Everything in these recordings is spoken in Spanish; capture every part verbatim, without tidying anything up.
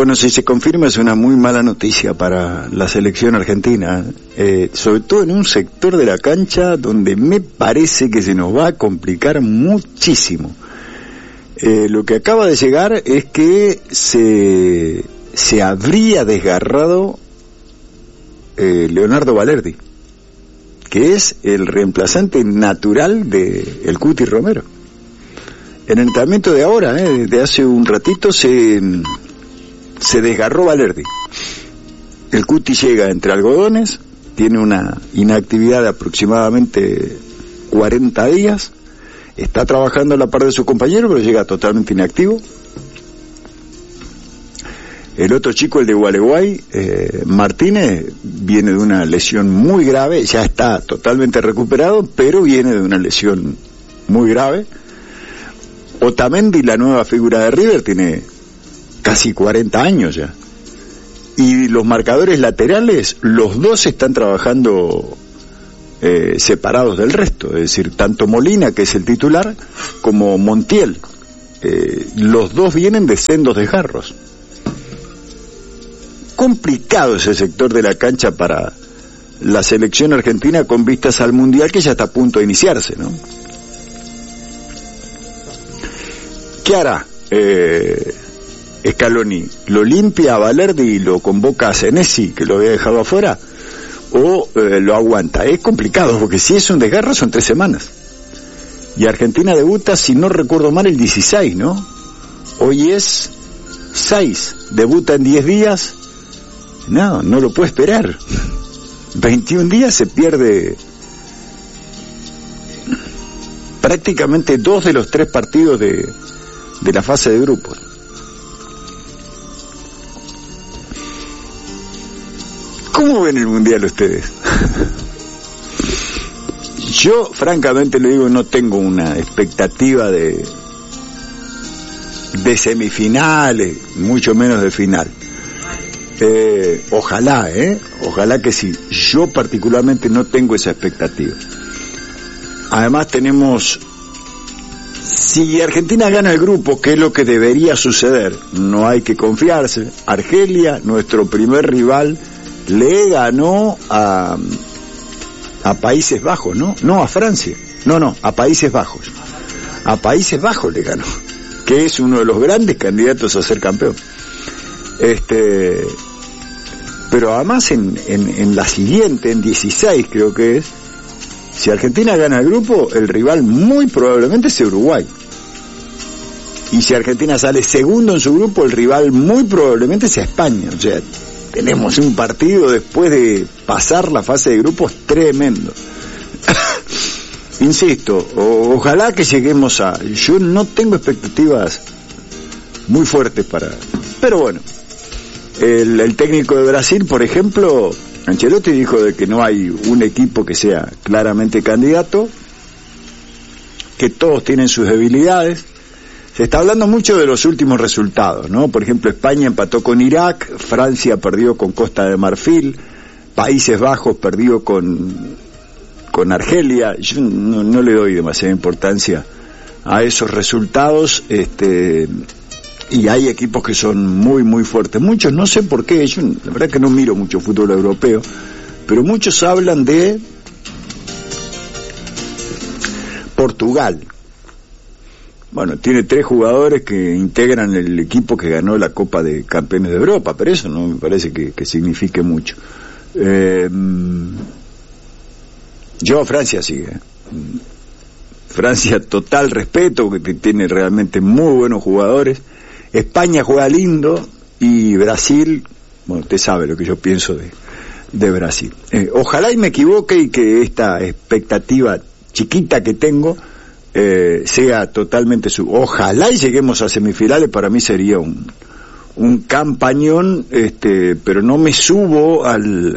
Bueno, si se confirma es una muy mala noticia para la selección argentina, eh, sobre todo en un sector de la cancha donde me parece que se nos va a complicar muchísimo. Eh, lo que acaba de llegar es que se, se habría desgarrado eh, Leonardo Balerdi, que es el reemplazante natural de el Cuti Romero. En el entrenamiento de ahora, eh, de hace un ratito, se... se desgarró Balerdi. El Cuti llega entre algodones, tiene una inactividad de aproximadamente cuarenta días, está trabajando a la par de su compañero, pero llega totalmente inactivo. El otro chico, el de Gualeguay, eh, Martínez, viene de una lesión muy grave, ya está totalmente recuperado, pero viene de una lesión muy grave. Otamendi, la nueva figura de River, tiene casi cuarenta años ya. Y los marcadores laterales, los dos están trabajando eh, separados del resto, es decir, tanto Molina, que es el titular, como Montiel. Eh, los dos vienen de sendos desgarros. Complicado ese sector de la cancha para la selección argentina con vistas al Mundial, que ya está a punto de iniciarse, ¿no? ¿Qué hará eh, Scaloni? ¿Lo limpia a Balerdi y lo convoca a Senesi, que lo había dejado afuera? ¿O eh, lo aguanta? Es complicado, porque si es un desgarro son tres semanas. Y Argentina debuta, si no recuerdo mal, el dieciséis, ¿no? Hoy es seis. Debuta en diez días. No, no lo puede esperar. veintiún días se pierde prácticamente dos de los tres partidos de, de la fase de grupos. ¿Cómo ven el Mundial ustedes? Yo, francamente le digo, no tengo una expectativa de de semifinales, mucho menos de final. Eh, ojalá, ¿eh? Ojalá que sí. Yo particularmente no tengo esa expectativa. Además tenemos, si Argentina gana el grupo, que es lo que debería suceder, no hay que confiarse. Argelia, nuestro primer rival, le ganó a a Países Bajos, ¿no? No, a Francia. No, no, a Países Bajos. A Países Bajos le ganó, que es uno de los grandes candidatos a ser campeón. Este, pero además en, en, en la siguiente, en dieciséis creo que es, si Argentina gana el grupo, el rival muy probablemente es Uruguay. Y si Argentina sale segundo en su grupo, el rival muy probablemente sea España. O sea, tenemos un partido después de pasar la fase de grupos tremendo. Insisto, o, ojalá que lleguemos a... Yo no tengo expectativas muy fuertes para... Pero bueno, el, el técnico de Brasil, por ejemplo, Ancelotti dijo de que no hay un equipo que sea claramente candidato, que todos tienen sus debilidades. Se está hablando mucho de los últimos resultados, ¿no? Por ejemplo, España empató con Irak, Francia perdió con Costa de Marfil, Países Bajos perdió con, con Argelia. Yo no, no le doy demasiada importancia a esos resultados, este, y hay equipos que son muy, muy fuertes. Muchos, no sé por qué, yo la verdad que no miro mucho fútbol europeo, pero muchos hablan de Portugal. Bueno, tiene tres jugadores que integran el equipo que ganó la Copa de Campeones de Europa, pero eso no me parece que, que signifique mucho. Eh, yo, Francia sigue. ¿eh? Francia, total respeto, que tiene realmente muy buenos jugadores. España juega lindo, y Brasil, bueno, usted sabe lo que yo pienso de, de Brasil. Eh, ojalá y me equivoque y que esta expectativa chiquita que tengo Eh, sea totalmente su... Ojalá y lleguemos a semifinales, para mí sería un un campañón, este, pero no me subo al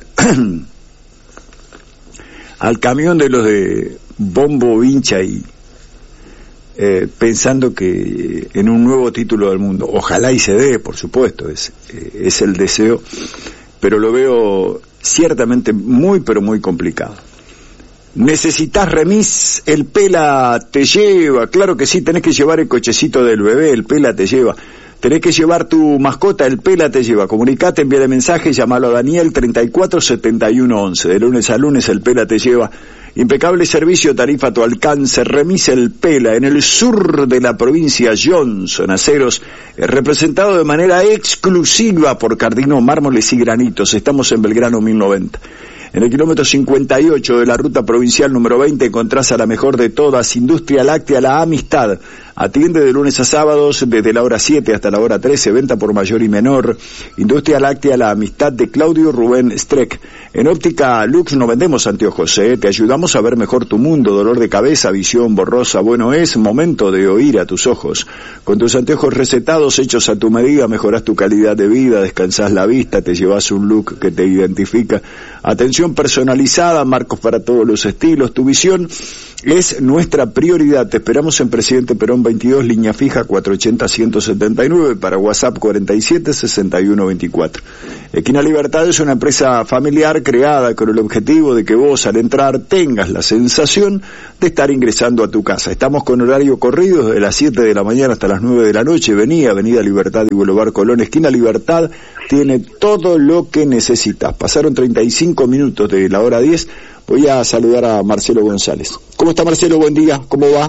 al camión de los de bombo, vincha y eh, pensando que en un nuevo título del mundo. Ojalá y se dé, por supuesto, es, eh, es el deseo, pero lo veo ciertamente muy, pero muy complicado. ¿Necesitas remis? El Pela te lleva. Claro que sí, tenés que llevar el cochecito del bebé, el Pela te lleva. Tenés que llevar tu mascota, el Pela te lleva. Comunicate, envíale mensaje, llamalo a Daniel treinta y cuatro setenta y uno once. De lunes a lunes el Pela te lleva. Impecable servicio, tarifa a tu alcance. Remise el Pela en el sur de la provincia. Johnson Aceros, representado de manera exclusiva por Cardino Mármoles y Granitos. Estamos en Belgrano mil noventa. En el kilómetro cincuenta y ocho de la ruta provincial número veinte encontrás a la mejor de todas, Industria Láctea La Amistad. Atiende de lunes a sábados desde la hora siete hasta la hora trece, venta por mayor y menor. Industria Láctea La Amistad de Claudio Rubén Streck. En Óptica Lux no vendemos anteojos, ¿eh? Te ayudamos a ver mejor tu mundo. Dolor de cabeza, visión borrosa, bueno, es momento de oír a tus ojos. Con tus anteojos recetados, hechos a tu medida, mejorás tu calidad de vida, descansás la vista, te llevas un look que te identifica. Atención personalizada, marcos para todos los estilos. Tu visión es nuestra prioridad. Te esperamos en Presidente Perón veintidós, línea fija cuatrocientos ochenta, ciento setenta y nueve, para WhatsApp cuarenta y siete, sesenta y uno veinticuatro. Equina Libertad es una empresa familiar creada con el objetivo de que vos al entrar tengas la sensación de estar ingresando a tu casa. Estamos con horario corrido desde las siete de la mañana hasta las nueve de la noche. Vení, Avenida Libertad y Boulevard Colón, esquina Libertad, tiene todo lo que necesitas. Pasaron treinta y cinco minutos de la hora diez. Voy a saludar a Marcelo González. ¿Cómo está, Marcelo? Buen día. ¿Cómo va?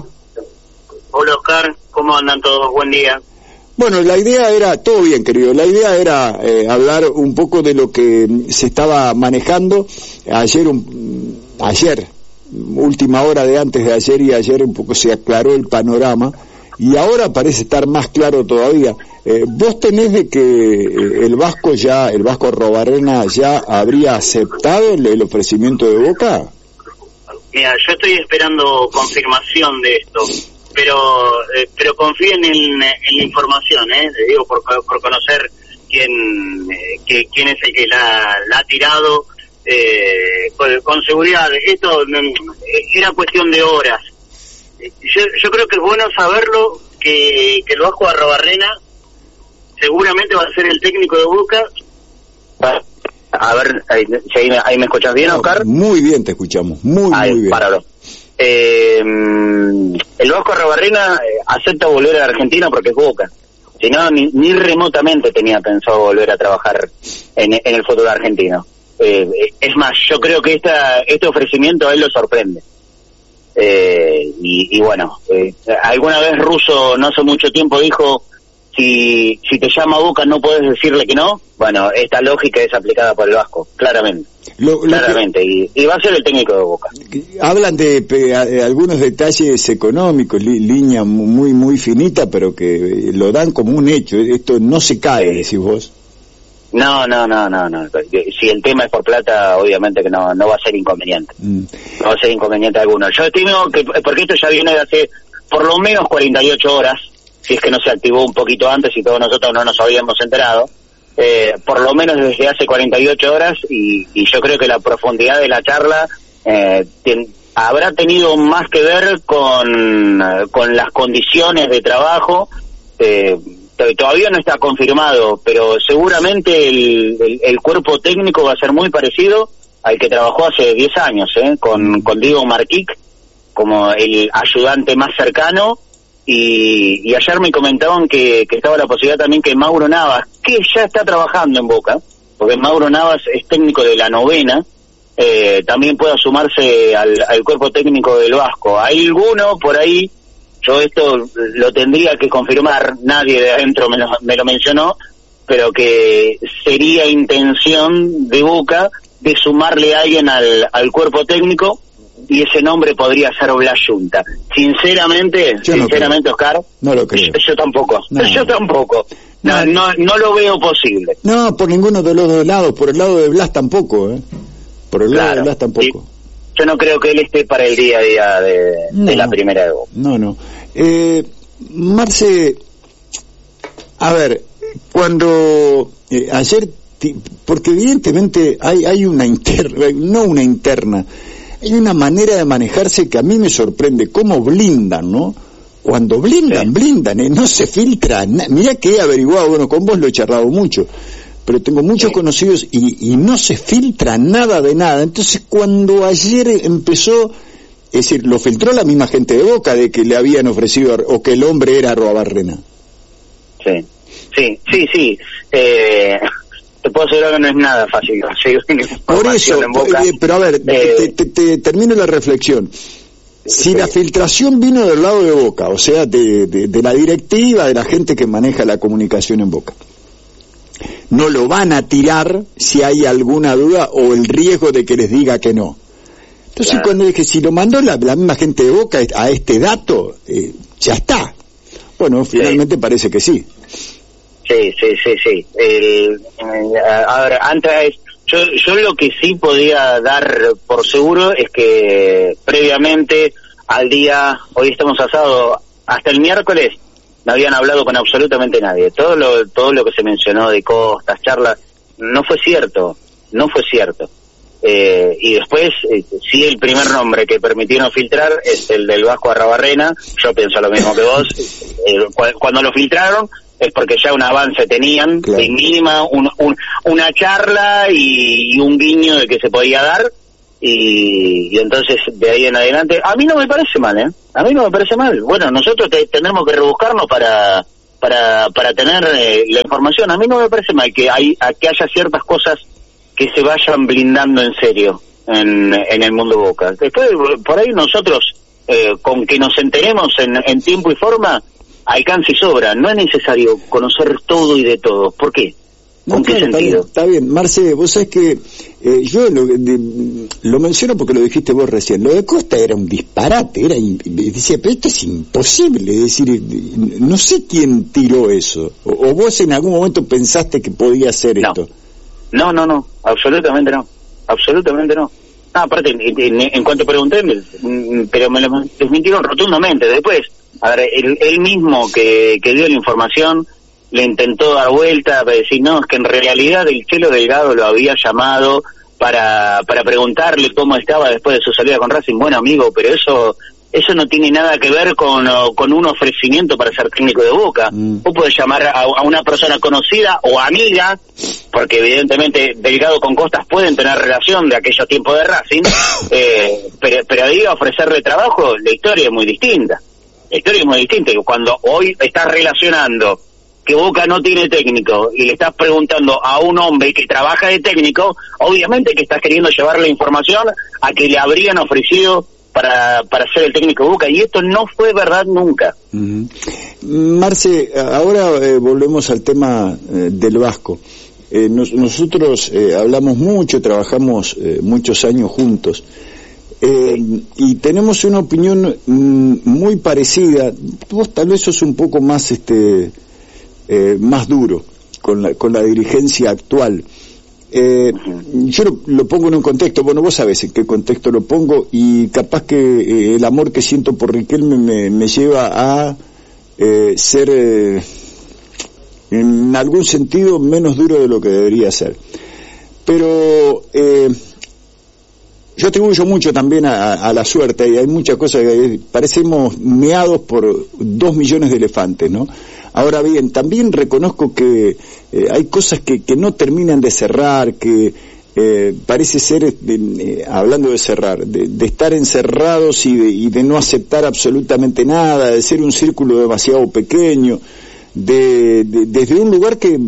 Hola, Oscar. ¿Cómo andan todos? Buen día. Bueno, la idea era, todo bien, querido, la idea era eh, hablar un poco de lo que se estaba manejando ayer, un, ayer, última hora de antes de ayer y ayer un poco se aclaró el panorama y ahora parece estar más claro todavía. Eh, ¿Vos tenés de que eh, el Vasco ya, el Vasco Arrobarrena ya habría aceptado el, el ofrecimiento de Boca? Mira, yo estoy esperando confirmación de esto, pero eh, pero confíen en, en la información, ¿eh? Le digo por, por conocer quién eh, que, quién es el que la, la ha tirado, eh, con, con seguridad. Esto eh, era cuestión de horas. Yo, yo creo que es bueno saberlo, que, que el Vasco Arrobarrena seguramente va a ser el técnico de Boca. A ver, ahí, ahí, me, ahí me escuchas bien, Oscar. Muy bien, te escuchamos, muy, ahí, muy bien. Páralo. Eh, el Vasco Arrobarrena eh, acepta volver a la Argentina porque es Boca. Si no, ni, ni remotamente tenía pensado volver a trabajar en, en el fútbol argentino. Eh, es más, yo creo que esta, este ofrecimiento a él lo sorprende. Eh, y, y bueno, eh, alguna vez Russo no hace mucho tiempo dijo, si si te llama Boca no podés decirle que no. Bueno, esta lógica es aplicada por el Vasco, claramente. Lo, lo claramente, que, y, y va a ser el técnico de Boca. Hablan de, de algunos detalles económicos, li, línea muy muy finita, pero que lo dan como un hecho. Esto no se cae, decís vos. No, no, no, no, no. Si el tema es por plata, obviamente que no no va a ser inconveniente. Mm. No va a ser inconveniente alguno. Yo estimo que, porque esto ya viene de hace por lo menos cuarenta y ocho horas, si es que no se activó un poquito antes y todos nosotros no nos habíamos enterado, eh, por lo menos desde hace cuarenta y ocho horas, y, y yo creo que la profundidad de la charla eh, ten, habrá tenido más que ver con, con las condiciones de trabajo. eh, Todavía no está confirmado, pero seguramente el, el, el cuerpo técnico va a ser muy parecido al que trabajó hace diez años, ¿eh? con, con Diego Marquic como el ayudante más cercano, y, y ayer me comentaban que, que estaba la posibilidad también que Mauro Navas, que ya está trabajando en Boca, porque Mauro Navas es técnico de la novena, eh, también pueda sumarse al, al cuerpo técnico del Vasco. Hay alguno por ahí, yo esto lo tendría que confirmar, nadie de adentro me lo, me lo mencionó, pero que sería intención de Boca de sumarle a alguien al, al cuerpo técnico, y ese nombre podría ser Blas Yunta. Sinceramente, yo sinceramente, no Oscar, no lo creo. Yo, yo tampoco, no. yo tampoco, no, no, no, no lo veo posible. No, por ninguno de los dos lados, por el lado de Blas tampoco, ¿eh? Por el claro, lado de Blas tampoco. Sí. Yo no creo que él esté para el día a día de, no, de la primera de Boca. No, no. Eh, Marce, a ver, cuando eh, ayer, porque evidentemente hay hay una interna, no una interna, hay una manera de manejarse que a mí me sorprende, cómo blindan, ¿no? Cuando blindan, sí. blindan, ¿eh? No se filtra. Mirá que he averiguado, bueno, con vos lo he charlado mucho, pero tengo muchos sí. conocidos y, y no se filtra nada de nada. Entonces cuando ayer empezó, es decir, lo filtró la misma gente de Boca de que le habían ofrecido, o que el hombre era Arrobarrena. Sí. sí, sí, sí. Eh, te puedo asegurar que no es nada fácil conseguir por eso, en Boca. Eh, pero a ver, eh, te, te, te termino la reflexión. Si la filtración vino del lado de Boca, o sea, de, de, de la directiva, de la gente que maneja la comunicación en Boca, no lo van a tirar si hay alguna duda o el riesgo de que les diga que no. Entonces, claro, cuando dije, si lo mandó la, la misma gente de Boca a este dato, eh, ya está. Bueno, finalmente sí, parece que sí. Sí, sí, sí, sí. El, ahora, antes, yo, yo lo que sí podía dar por seguro es que previamente al día, hoy estamos a sábado, hasta el miércoles, no habían hablado con absolutamente nadie. Todo lo, todo lo que se mencionó de costas, charlas, no fue cierto, no fue cierto. Eh, y después, eh, sí, el primer nombre que permitieron filtrar es el del Vasco Arrabarrena. Yo pienso lo mismo que vos. Eh, cu- cuando lo filtraron es porque ya un avance tenían, claro, de mínima, un, un, una charla y, y un guiño de que se podía dar. Y, y entonces de ahí en adelante, a mí no me parece mal, ¿eh? A mí no me parece mal. Bueno, nosotros te, tenemos que rebuscarnos para para para tener eh, la información. A mí no me parece mal que hay a, que haya ciertas cosas que se vayan blindando en serio en, en el mundo Boca. Después, por ahí nosotros, eh, con que nos enteremos en, en tiempo y forma, alcanza y sobra. No es necesario conocer todo y de todo. ¿Por qué? ¿Con No, qué claro, sentido? Está bien, está bien. Marce, vos sabés que eh, yo lo, de, lo menciono porque lo dijiste vos recién. Lo de Costa era un disparate, era in, decía, pero esto es imposible. Es decir, no sé quién tiró eso. O, o vos en algún momento pensaste que podía ser no. esto. No, no, no, absolutamente no, absolutamente no. Ah, aparte, en, en, en cuanto pregunté, me, pero me lo desmintieron rotundamente. Después, a ver, él, él mismo que, que dio la información, le intentó dar vuelta para decir, no, es que en realidad el Chelo Delgado lo había llamado para para preguntarle cómo estaba después de su salida con Racing. Bueno, amigo, pero eso eso no tiene nada que ver con, con un ofrecimiento para ser técnico de Boca. Mm. Vos podés llamar a, a una persona conocida o amiga, porque evidentemente Delgado con Costas pueden tener relación de aquellos tiempos de Racing, eh, pero, pero ahí ofrecerle trabajo, la historia es muy distinta. La historia es muy distinta. Cuando hoy estás relacionando que Boca no tiene técnico y le estás preguntando a un hombre que trabaja de técnico, obviamente que estás queriendo llevar la información a que le habrían ofrecido para para ser el técnico de Boca, y esto no fue verdad nunca. Uh-huh. Marce, ahora eh, volvemos al tema eh, del Vasco. Eh, nos, nosotros eh, hablamos mucho, trabajamos eh, muchos años juntos, eh, sí, y tenemos una opinión mm, muy parecida. Vos tal vez sos un poco más este eh, más duro con la, con la dirigencia actual. Eh, yo lo, lo pongo en un contexto, bueno, vos sabés en qué contexto lo pongo, y capaz que eh, el amor que siento por Riquelme me, me lleva a eh, ser eh, en algún sentido menos duro de lo que debería ser, pero eh, yo atribuyo mucho también a, a la suerte, y hay muchas cosas que parecemos meados por dos millones de elefantes, ¿no? Ahora bien, también reconozco que eh, hay cosas que, que no terminan de cerrar, que eh, parece ser, eh, hablando de cerrar, de, de estar encerrados y de, y de no aceptar absolutamente nada, de ser un círculo demasiado pequeño, de, de, desde un lugar que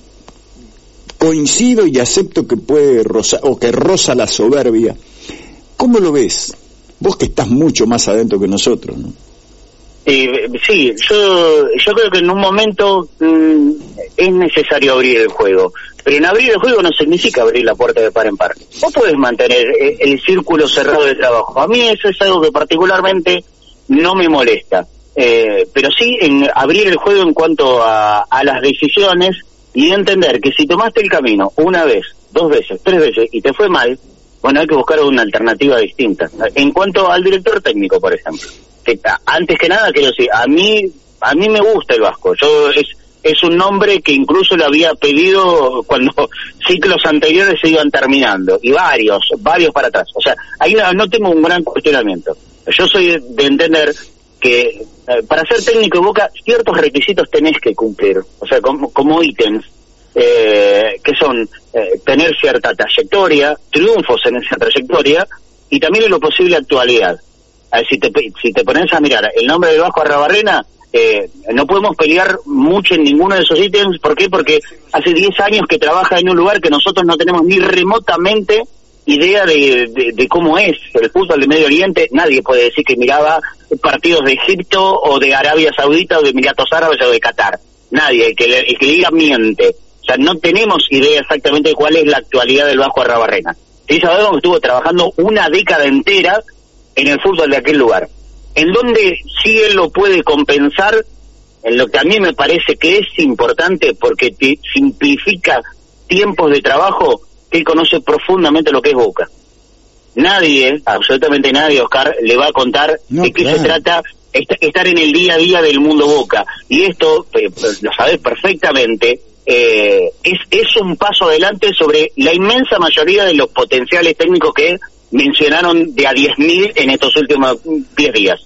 coincido y acepto que puede rozar, o que roza la soberbia. ¿Cómo lo ves? Vos que estás mucho más adentro que nosotros, ¿no? Eh, sí, yo yo creo que en un momento mmm, es necesario abrir el juego, pero en abrir el juego no significa abrir la puerta de par en par. Vos podés mantener el, el círculo cerrado de trabajo. A mí eso es algo que particularmente no me molesta, eh, pero sí en abrir el juego en cuanto a, a las decisiones, y entender que si tomaste el camino una vez, dos veces, tres veces y te fue mal, bueno, hay que buscar una alternativa distinta. En cuanto al director técnico, por ejemplo, que antes que nada quiero decir, a mí a mí me gusta el Vasco. Yo es es un nombre que incluso le había pedido cuando ciclos anteriores se iban terminando, y varios varios para atrás. O sea, ahí no, no tengo un gran cuestionamiento. Yo soy de, de entender que eh, para ser técnico de Boca ciertos requisitos tenés que cumplir, o sea, como, como ítems eh, que son eh, tener cierta trayectoria, triunfos en esa trayectoria, y también en lo posible actualidad. A ver, si te si te pones a mirar el nombre del Vasco Arrabarrena, Eh, no podemos pelear mucho en ninguno de esos ítems. ¿Por qué? Porque hace diez años que trabaja en un lugar que nosotros no tenemos ni remotamente idea de, de, de cómo es el fútbol de Medio Oriente. Nadie puede decir que miraba partidos de Egipto o de Arabia Saudita o de Emiratos Árabes o de Qatar. Nadie, el que, le, el que le diga miente. O sea, no tenemos idea exactamente de cuál es la actualidad del Vasco Arrabarrena. Sí sabemos que estuvo trabajando una década entera en el fútbol de aquel lugar. En donde sí él lo puede compensar, en lo que a mí me parece que es importante porque te simplifica tiempos de trabajo, que él conoce profundamente lo que es Boca. Nadie, absolutamente nadie, Oscar, le va a contar no, de qué claro. se trata est- estar en el día a día del mundo Boca. Y esto, eh, lo sabes perfectamente, eh, es, es un paso adelante sobre la inmensa mayoría de los potenciales técnicos que mencionaron de a diez mil en estos últimos diez días.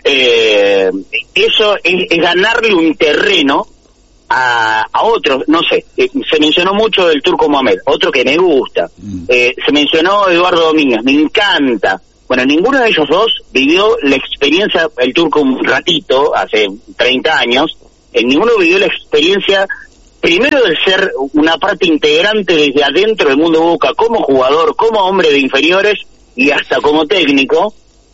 Eh, eso es, es ganarle un terreno a, a otros, no sé, eh, se mencionó mucho el Turco Mohamed, otro que me gusta, eh, se mencionó Eduardo Domínguez, me encanta. Bueno, ninguno de ellos dos vivió la experiencia, el Turco un ratito, hace treinta años, eh, ninguno vivió la experiencia, primero de ser una parte integrante desde adentro del mundo Boca, como jugador, como hombre de inferiores y hasta como técnico,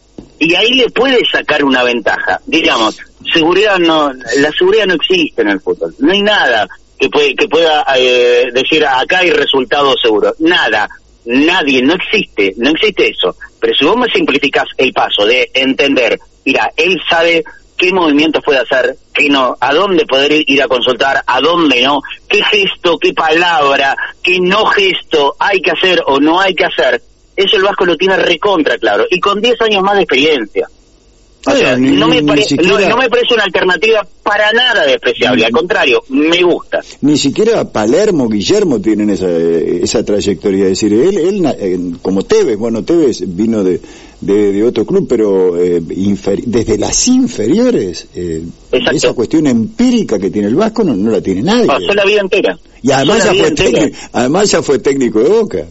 y ahí le puede sacar una ventaja. Digamos, seguridad no, la seguridad no existe en el fútbol, no hay nada que, puede, que pueda eh, decir acá hay resultados seguros, nada, nadie, no existe, no existe eso. Pero si vos me simplificás el paso de entender, mira, él sabe qué movimientos puede hacer, qué no, a dónde poder ir a consultar, a dónde no, qué gesto, qué palabra, qué no gesto hay que hacer o no hay que hacer, eso el Vasco lo tiene recontra claro, y con diez años más de experiencia. O sea, ni, no, me pare, siquiera, no, no me parece una alternativa para nada despreciable, ni, al contrario, me gusta. Ni siquiera Palermo, Guillermo tienen esa esa trayectoria, es decir, él, él como Tevez, bueno, Tevez vino de de, de otro club, pero eh, infer, desde las inferiores, eh, esa cuestión empírica que tiene el Vasco no, no la tiene nadie. Pasó la vida entera. Y además ya, fue técnico, además ya fue técnico de Boca.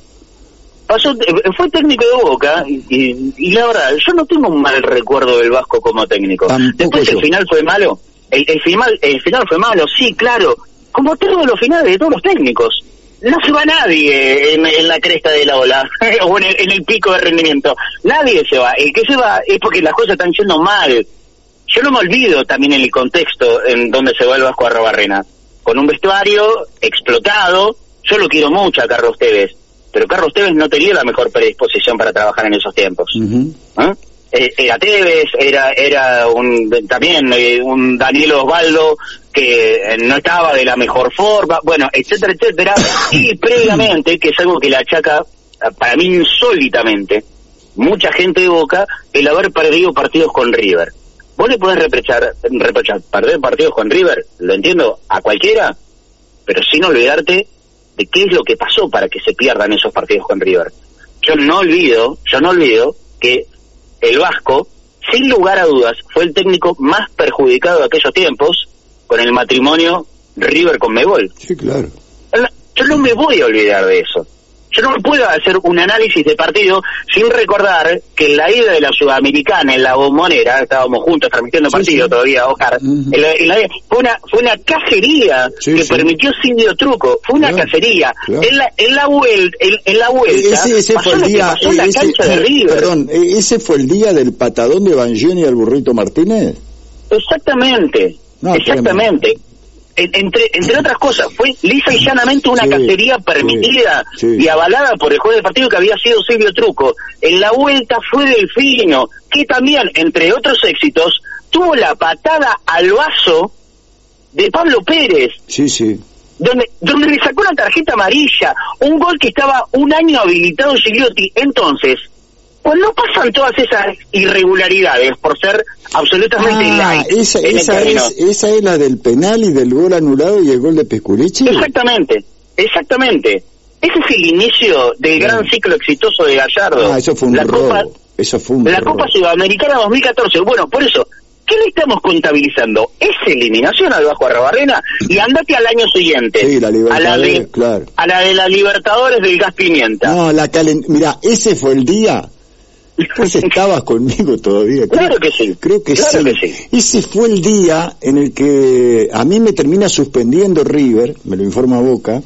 Pasó, fue técnico de Boca y, y, y la verdad, yo no tengo un mal recuerdo del Vasco como técnico. Tampoco Después yo. El final fue malo, el, el final el final fue malo, sí, claro, como todos los finales de todos los técnicos. No se va nadie en, en la cresta de la ola o en el, en el pico de rendimiento, nadie se va, el que se va es porque las cosas están yendo mal. Yo no me olvido también en el contexto en donde se va el Vasco Arrabarrena, con un vestuario explotado. Yo lo quiero mucho a Carlos Tevez, pero Carlos Tevez no tenía la mejor predisposición para trabajar en esos tiempos. Uh-huh. ¿Eh? Era Tevez, era era un también eh, un Daniel Osvaldo que no estaba de la mejor forma, bueno, etcétera, etcétera, y previamente, que es algo que le achaca, para mí insólitamente, mucha gente de Boca, el haber perdido partidos con River. Vos le podés reprochar, reprochar perder partidos con River, lo entiendo, a cualquiera, pero sin olvidarte de qué es lo que pasó para que se pierdan esos partidos con River. Yo no olvido, yo no olvido que el Vasco, sin lugar a dudas, fue el técnico más perjudicado de aquellos tiempos con el matrimonio River con Mebol. Sí, claro. Yo no me voy a olvidar de eso. Yo no puedo hacer un análisis de partido sin recordar que en la ida de la Sudamericana, en la Bombonera, estábamos juntos transmitiendo sí, partido sí. todavía, Oscar, uh-huh. en la, en la, fue una fue una cacería sí, que sí. permitió Silvio Truco, fue una claro, cacería. Claro. En la en la vuelta, en, en la vuelta, ese, ese pasó fue el lo día, que pasó en la ese, cancha de River. Perdón, ese fue el día del patadón de Bangioni al Burrito Martínez. Exactamente, no, exactamente. Tremendo. Entre entre otras cosas, fue lisa y llanamente una sí, cacería permitida sí, sí. y avalada por el juez de partido que había sido Silvio Truco. En la vuelta fue Delfino, que también, entre otros éxitos, tuvo la patada al vaso de Pablo Pérez. Sí, sí. Donde, donde le sacó una tarjeta amarilla, un gol que estaba un año habilitado Gigliotti. Entonces, pues no pasan todas esas irregularidades por ser absolutamente ah, light. Esa, esa, es, esa es la del penal y del gol anulado y el gol de Pesculichi. Exactamente, exactamente. Ese es el inicio del no. gran ciclo exitoso de Gallardo. Ah, eso fue un la robo. Copa, eso fue un la robo. Copa Sudamericana dos mil catorce. Bueno, por eso, ¿qué le estamos contabilizando? Esa eliminación al Vasco Arrabarrena y andate al año siguiente. Sí, la Libertadores, a la de, claro. A la de la Libertadores del Gas Pimienta. No, la calen... Mirá, ese fue el día... Vos estabas conmigo todavía. Creo, claro que sí. Creo que, claro sí. que sí. Ese fue el día en el que a mí me termina suspendiendo River, me lo informa Boca,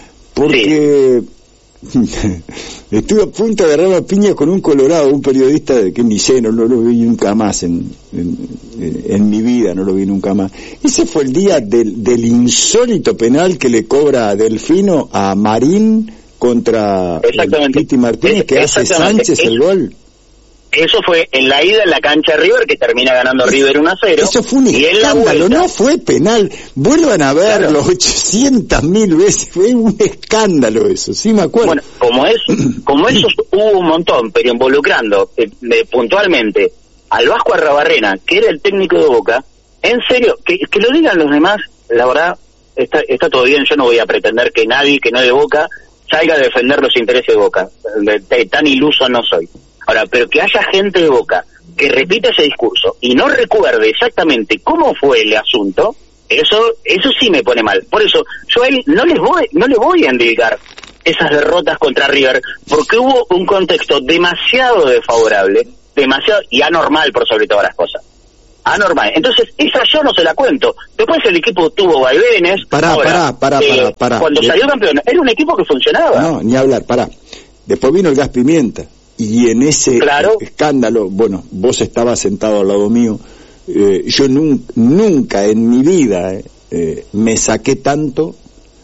porque sí. estuve a punto de agarrar la piña con un colorado, un periodista de que ni sé, no, no lo vi nunca más en, en, en mi vida, no lo vi nunca más. Ese fue el día del, del insólito penal que le cobra Delfino a Marín contra Titi Martínez, que hace Sánchez el gol. Eso fue en la ida en la cancha de River, que termina ganando River uno a cero. Eso fue un escándalo, no fue penal. Vuelvan a verlo claro. ochocientas mil veces, fue un escándalo eso, sí me acuerdo. Bueno, como es, como esos hubo un montón, pero involucrando eh, eh, puntualmente al Vasco Arrabarrena, que era el técnico de Boca, en serio, que, que lo digan los demás, la verdad, está, está todo bien, yo no voy a pretender que nadie que no es de Boca salga a defender los intereses de Boca, tan iluso no soy. Ahora, pero que haya gente de Boca que repita ese discurso y no recuerde exactamente cómo fue el asunto, eso eso sí me pone mal. Por eso, yo a él no les voy, no le voy a endilgar esas derrotas contra River, porque hubo un contexto demasiado desfavorable, demasiado y anormal por sobre todas las cosas. Anormal. Entonces, esa yo no se la cuento. Después el equipo tuvo vaivenes. Pará, Ahora, pará, pará, eh, pará, pará. Cuando de... salió campeón, era un equipo que funcionaba. No, ni hablar, pará. Después vino el gas pimienta. Y en ese claro. escándalo, bueno, vos estabas sentado al lado mío, eh, yo nun, nunca en mi vida eh, me saqué tanto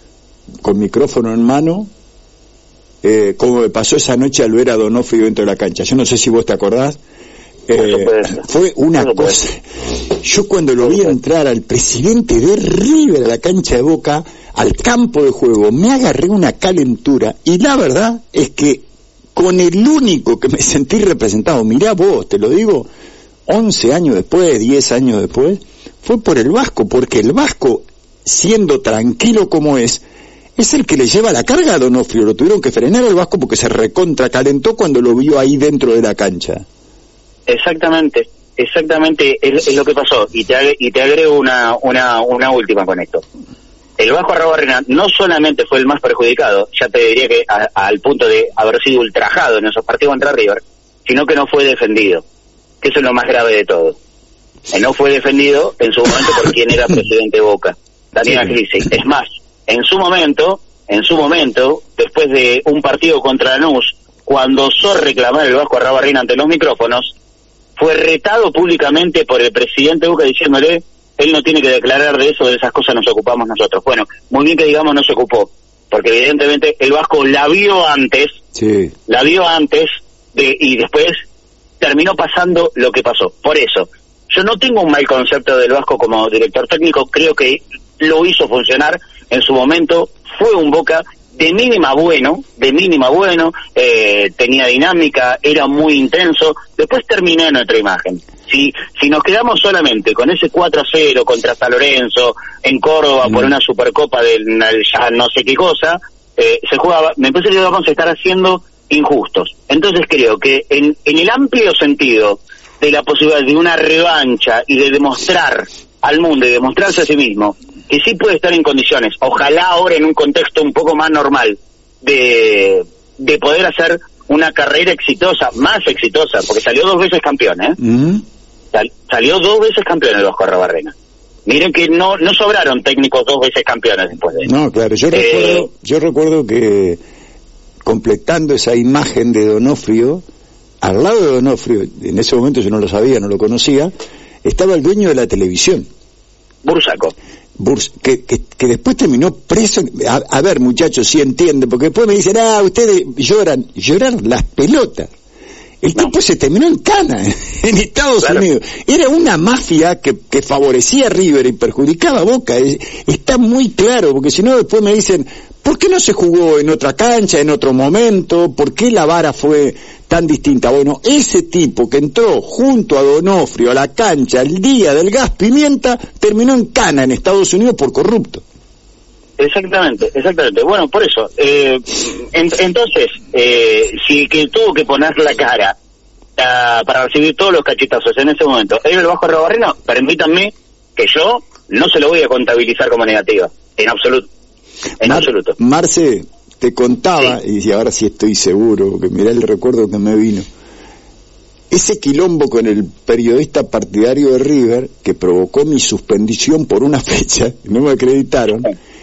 con micrófono en mano eh, como me pasó esa noche al ver a Donofrio dentro de la cancha. Yo no sé si vos te acordás, eh, fue una no cosa. Yo cuando lo vi entrar al presidente de River a la cancha de Boca, al campo de juego, me agarré una calentura y la verdad es que con el único que me sentí representado, mirá vos, te lo digo, once años después, diez años después, fue por el Vasco, porque el Vasco, siendo tranquilo como es, es el que le lleva la carga a Donofrio. Lo tuvieron que frenar el Vasco porque se recontracalentó cuando lo vio ahí dentro de la cancha. Exactamente, exactamente es, es lo que pasó, y te, y te agrego una, una, una última con esto. El Vasco Arrabarrena no solamente fue el más perjudicado, ya te diría que a, a, al punto de haber sido ultrajado en esos partidos contra River, sino que no fue defendido, que eso es lo más grave de todo. Eh, no fue defendido en su momento por quien era presidente de Boca, Daniel Angelisi. Es más, en su momento, en su momento, después de un partido contra Lanús, cuando osó reclamar el Vasco Arrabarrena ante los micrófonos, fue retado públicamente por el presidente de Boca diciéndole: él no tiene que declarar de eso, de esas cosas nos ocupamos nosotros. Bueno, muy bien que digamos no se ocupó, porque evidentemente el Vasco la vio antes, sí. la vio antes, de, y después terminó pasando lo que pasó. Por eso, yo no tengo un mal concepto del Vasco como director técnico, creo que lo hizo funcionar en su momento, fue un Boca de mínima bueno, de mínima bueno, eh, tenía dinámica, era muy intenso, después terminó en otra imagen. Si si nos quedamos solamente con ese cuatro a cero contra San Lorenzo, en Córdoba, mm. por una Supercopa del ya no sé qué cosa, eh, se jugaba, me parece que vamos a estar haciendo injustos. Entonces creo que en, en el amplio sentido de la posibilidad de una revancha y de demostrar al mundo y demostrarse a sí mismo que sí puede estar en condiciones, ojalá ahora en un contexto un poco más normal, de, de poder hacer una carrera exitosa, más exitosa, porque salió dos veces campeón, ¿eh? Mm. Sal, salió dos veces campeón el Vasco Arrabarrena. Miren que no no sobraron técnicos dos veces campeones después de eso. No, claro, yo eh, recuerdo, yo recuerdo que completando esa imagen de Donofrio, al lado de Donofrio, en ese momento yo no lo sabía, no lo conocía, estaba el dueño de la televisión. Bursaco. Burs, que, que, que después terminó preso. A, a ver, muchachos, si entienden, porque después me dicen, ah, ustedes lloran, lloran las pelotas. El no. tipo se terminó en cana en Estados claro. Unidos. Era una mafia que, que favorecía a River y perjudicaba a Boca. Es, está muy claro, porque si no después me dicen, ¿por qué no se jugó en otra cancha, en otro momento? ¿Por qué la vara fue tan distinta? Bueno, ese tipo que entró junto a Donofrio a la cancha el día del gas pimienta terminó en cana en Estados Unidos por corrupto. Exactamente, exactamente. Bueno, por eso, eh, en, entonces, eh, si que tuvo que poner la cara uh, para recibir todos los cachetazos en ese momento, ¿era el Vasco Arrabarrena? Permítanme que yo no se lo voy a contabilizar como negativa, en absoluto, en Mar- absoluto. Marce, te contaba, sí. y ahora sí estoy seguro, que mirá el recuerdo que me vino, ese quilombo con el periodista partidario de River, que provocó mi suspensión por una fecha, no me acreditaron,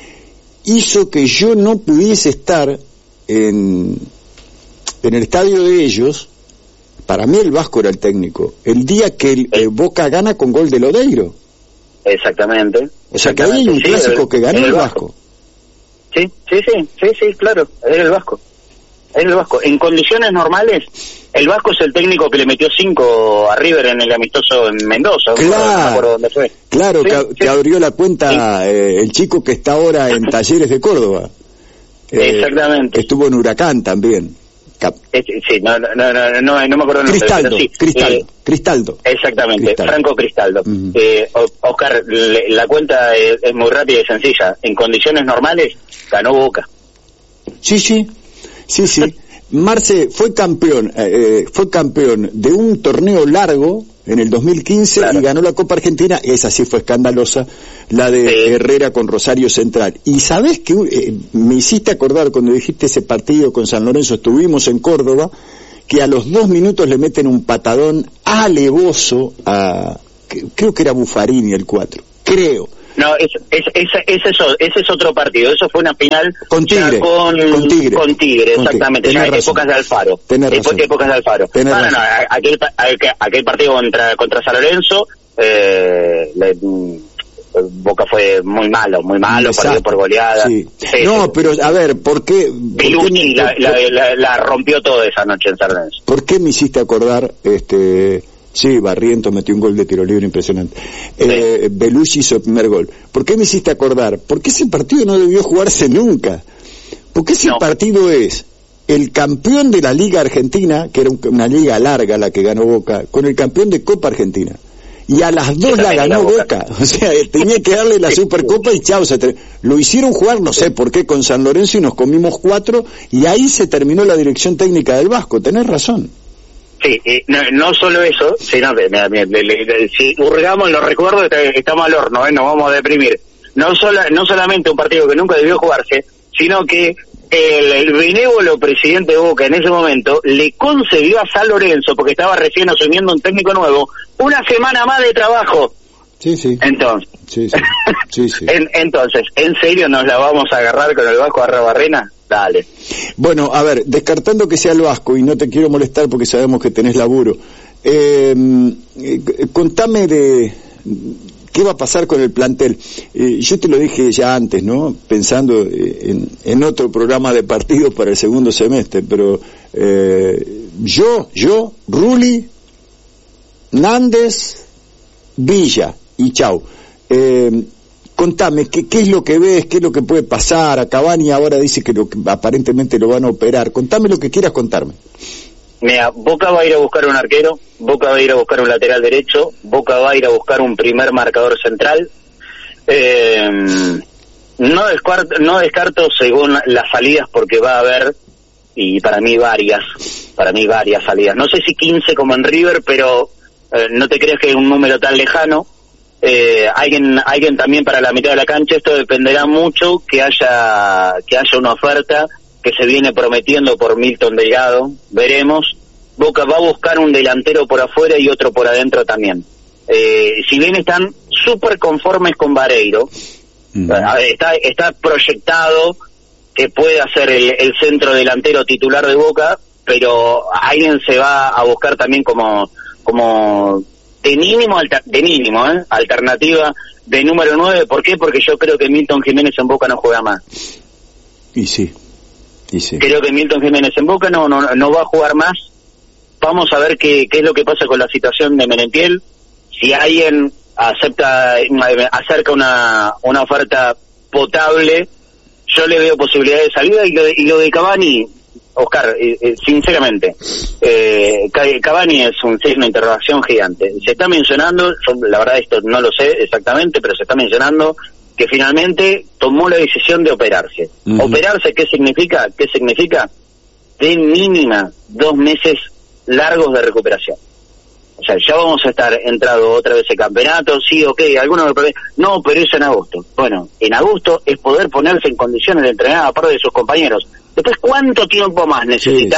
hizo que yo no pudiese estar en, en el estadio de ellos. Para mí el Vasco era el técnico, el día que el, el Boca gana con gol de Lodeiro. Exactamente. O sea que ahí hay un sí, clásico el, que ganó el, el Vasco. Vasco. Sí, sí, sí, sí, sí, claro, era el Vasco. Era el Vasco. En condiciones normales, el Vasco es el técnico que le metió cinco a River en el amistoso en Mendoza. Claro, no me acuerdo dónde fue. Claro, sí, que, sí. que abrió la cuenta sí. eh, el chico que está ahora en Talleres de Córdoba. Eh, Exactamente. Estuvo en Huracán también. Cap es, sí, no, no, no, no, no, no me acuerdo. Cristaldo, nombre, sí. Cristaldo, eh, Cristaldo. Exactamente, Cristaldo. Franco Cristaldo. Uh-huh. eh, Oscar, le, la cuenta es, es muy rápida y sencilla. En condiciones normales, ganó Boca. Sí, sí, sí, sí. Marce fue campeón, eh, fue campeón de un torneo largo en el dos mil quince, claro. Y ganó la Copa Argentina. Esa sí fue escandalosa, la de sí. Herrera con Rosario Central. Y sabés que eh, me hiciste acordar cuando dijiste ese partido con San Lorenzo, estuvimos en Córdoba, que a los dos minutos le meten un patadón alevoso a, creo que era Buffarini el cuatro, creo. No, es, es, es, ese, es, ese es otro partido. Eso fue una final con Tigre, con, con Tigre, con Tigre exactamente. Ya épocas de Alfaro. Razón. Épocas de Alfaro. No, no, no, aquel, aquel, aquel partido contra, contra San Lorenzo, eh, le, Boca fue muy malo, muy malo, perdió por goleada. Sí. Sí, no, sí. pero a ver, ¿por qué? Belucci la, la, la, la rompió toda esa noche en San Lorenzo. ¿Por qué me hiciste acordar, este... Sí, Barrientos metió un gol de tiro libre impresionante. Eh, sí. Belucci hizo el primer gol. ¿Por qué me hiciste acordar? Porque ese partido no debió jugarse nunca. Porque ese no. partido es el campeón de la Liga Argentina, que era una liga larga la que ganó Boca, con el campeón de Copa Argentina. Y a las dos la ganó Boca. Boca. O sea, tenía que darle la Supercopa y chao. Se ter... Lo hicieron jugar, no sé por qué, con San Lorenzo y nos comimos cuatro, y ahí se terminó la dirección técnica del Vasco. Tenés razón. Sí, eh, no, no solo eso, sino que si hurgamos en los recuerdos estamos al horno, ¿eh? Nos vamos a deprimir. No sola, no solamente un partido que nunca debió jugarse, sino que el, el benévolo presidente de Boca en ese momento le concedió a San Lorenzo, porque estaba recién asumiendo un técnico nuevo, una semana más de trabajo. Sí, sí. Entonces, sí, sí. Sí, sí. en, entonces, ¿en serio nos la vamos a agarrar con el Vasco Arrabarrena? Dale. Bueno, a ver, descartando que sea el Vasco, y no te quiero molestar porque sabemos que tenés laburo, eh, eh, contame de qué va a pasar con el plantel. Eh, yo te lo dije ya antes, ¿no? Pensando en, en otro programa de partidos para el segundo semestre, pero eh, yo, yo, Rulli, Nández, Villa y chau. Eh, Contame, ¿qué, ¿qué es lo que ves? ¿Qué es lo que puede pasar? A Cavani ahora dice que, lo, que aparentemente lo van a operar. Contame lo que quieras contarme. Mira, Boca va a ir a buscar un arquero, Boca va a ir a buscar un lateral derecho, Boca va a ir a buscar un primer marcador central. Eh, no, descarto, no descarto según las salidas, porque va a haber, y para mí varias, para mí varias salidas. No sé si quince como en River, pero eh, no te creas que es un número tan lejano. Eh, alguien alguien también para la mitad de la cancha. Esto dependerá mucho que haya que haya una oferta que se viene prometiendo por Milton Delgado, veremos. Boca va a buscar un delantero por afuera y otro por adentro también. Eh, si bien están súper conformes con Vareiro, uh-huh. está está proyectado que pueda ser el, el centro delantero titular de Boca, pero alguien se va a buscar también como como de mínimo, alter, de mínimo, ¿eh? alternativa de número nueve. ¿Por qué? Porque yo creo que Milton Jiménez en Boca no juega más. Y sí, y sí. Creo que Milton Jiménez en Boca no no no va a jugar más. Vamos a ver qué qué es lo que pasa con la situación de Merentiel. Si alguien acepta, acerca una una oferta potable, yo le veo posibilidad de salida. Y lo de, y lo de Cavani, Oscar, eh, eh, sinceramente, eh, Cavani es un signo de interrogación gigante. Se está mencionando, yo la verdad esto no lo sé exactamente, pero se está mencionando que finalmente tomó la decisión de operarse. Uh-huh. ¿Operarse qué significa? ¿Qué significa? De mínima dos meses largos de recuperación. O sea, ya vamos a estar entrado otra vez el campeonato, sí, ok, algunos me preguntan, no, pero es en agosto. Bueno, en agosto es poder ponerse en condiciones de entrenar a par de sus compañeros. Después, ¿cuánto tiempo más necesitas sí,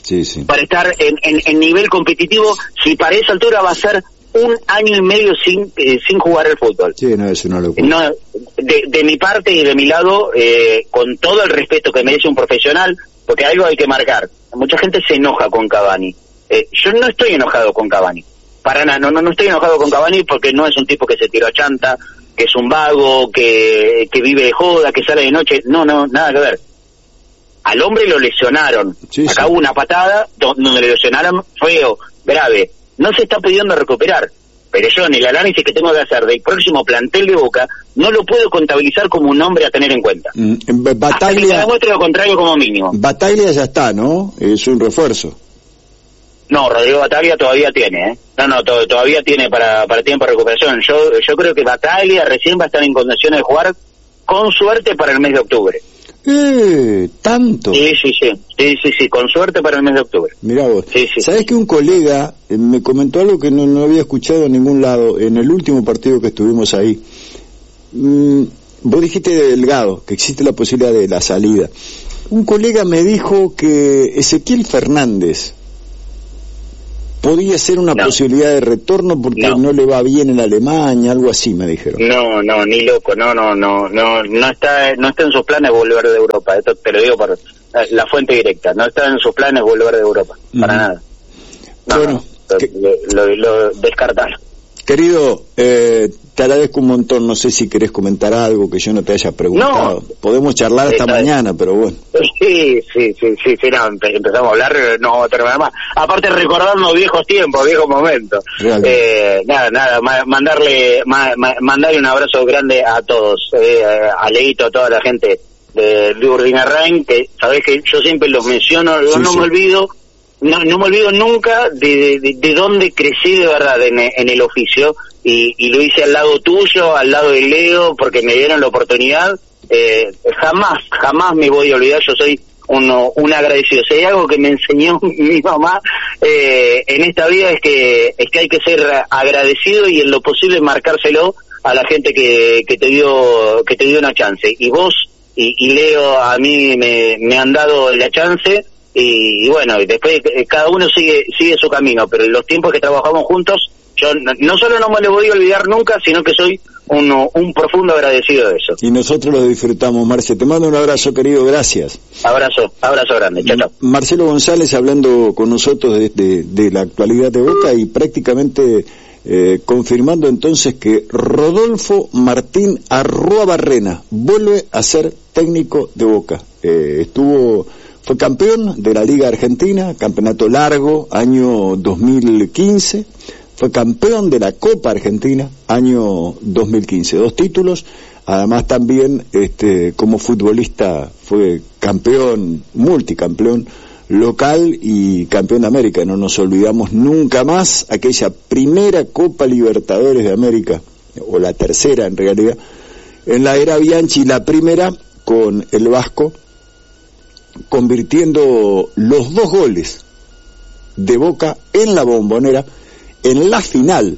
sí, sí. para estar en, en, en nivel competitivo, si para esa altura va a ser un año y medio sin eh, sin jugar el fútbol. Sí, no, es una locura. No, de, de mi parte y de mi lado, eh, con todo el respeto que merece un profesional, porque algo hay que marcar. Mucha gente se enoja con Cavani. Eh, yo no estoy enojado con Cavani. Para nada, no, no, no estoy enojado con Cavani porque no es un tipo que se tiró a chanta, que es un vago, que, que vive de joda, que sale de noche. No, no, nada que ver. Al hombre lo lesionaron. Sí, Acá sí. hubo una patada donde le lesionaron feo, grave. No se está pudiendo recuperar. Pero yo en el análisis que tengo que hacer del próximo plantel de Boca, no lo puedo contabilizar como un hombre a tener en cuenta. Mm, Bataglia, Hasta que me demuestre lo contrario como mínimo. Bataglia ya está, ¿no? Es un refuerzo. No, Rodrigo Bataglia todavía tiene, ¿eh? No, no, to- todavía tiene para, para tiempo de recuperación. Yo yo creo que Bataglia recién va a estar en condiciones de jugar con suerte para el mes de octubre. Eh, tanto. Sí, sí, sí, sí, sí, sí, con suerte para el mes de octubre. Mirá vos, Sí, sí. ¿sabés que un colega eh, me comentó algo que no, no había escuchado en ningún lado en el último partido que estuvimos ahí? Mm, vos dijiste de Delgado, que existe la posibilidad de la salida. Un colega me dijo que Ezequiel Fernández podía ser una No. posibilidad de retorno porque no. No. no le va bien en Alemania, algo así me dijeron. No, no, ni loco, no, no, no, no, no está, no está en sus planes volver de Europa. Esto te lo digo por la fuente directa. No está en sus planes volver de Europa, para Ujú. nada. No, Bueno, no, que- lo, lo, lo descartar. Querido, eh, te agradezco un montón, no sé si querés comentar algo que yo no te haya preguntado. No. Podemos charlar hasta Está- mañana, pero bueno. Sí, sí, sí, sí, sí, no, empe- empezamos a hablar, no vamos a terminar más. Aparte recordando viejos tiempos, viejos momentos. Realmente. Eh, nada, nada, ma- mandarle ma- ma- mandarle un abrazo grande a todos, eh, a Leito, a toda la gente de, de Urdinarrain, que sabés que yo siempre los menciono, yo Sí, no sí. me olvido, no, no me olvido nunca de, de, de dónde crecí de verdad en, en el oficio, y, y lo hice al lado tuyo, al lado de Leo, porque me dieron la oportunidad. Eh, jamás, jamás me voy a olvidar, yo soy uno, un agradecido. Si hay algo que me enseñó mi mamá eh, en esta vida es que es que hay que ser agradecido y en lo posible marcárselo a la gente que, que te dio que te dio una chance. Y vos y, y Leo a mí me, me han dado la chance y, y bueno, y después eh, cada uno sigue sigue su camino, pero en los tiempos que trabajamos juntos, yo no, no solo no me lo voy a olvidar nunca, sino que soy un, un profundo agradecido de eso. Y nosotros lo disfrutamos, Marce. Te mando un abrazo, querido, gracias. Abrazo, abrazo grande, chao, chao. Marcelo González hablando con nosotros de, de, de la actualidad de Boca y prácticamente eh, confirmando entonces que Rodolfo Martín Arruabarrena vuelve a ser técnico de Boca. Eh, estuvo, fue campeón de la Liga Argentina, campeonato largo, año dos mil quince. Fue campeón de la Copa Argentina, año dos mil quince, dos títulos. Además también este, como futbolista fue campeón, multicampeón local y campeón de América. No nos olvidamos nunca más aquella primera Copa Libertadores de América, o la tercera en realidad, en la era Bianchi, la primera con el Vasco, convirtiendo los dos goles de Boca en la Bombonera en la final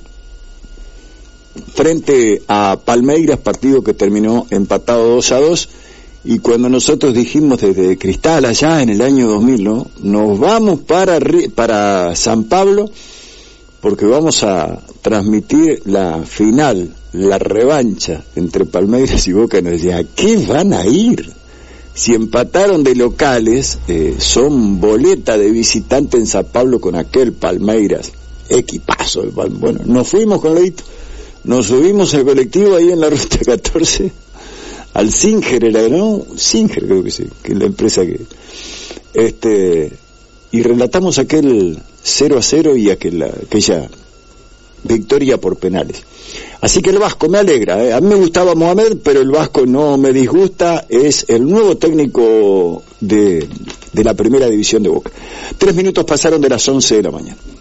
frente a Palmeiras, partido que terminó empatado dos a dos. Y cuando nosotros dijimos desde Cristal allá en el año dos mil, ¿no? Nos vamos para para San Pablo porque vamos a transmitir la final, la revancha entre Palmeiras y Boca. Y nos decía, ¿a qué van a ir? Si empataron de locales, eh, son boleta de visitante en San Pablo con aquel Palmeiras. Equipazo. Bueno, nos fuimos con Leito, nos subimos al colectivo ahí en la ruta catorce, al Singer era, ¿no? Singer creo que sí, que es la empresa que... este y relatamos aquel cero a cero y aquel, aquella victoria por penales. Así que el Vasco me alegra, ¿eh? A mí me gustaba Mohamed, pero el Vasco no me disgusta, es el nuevo técnico de, de la primera división de Boca. Tres minutos pasaron de las once de la mañana.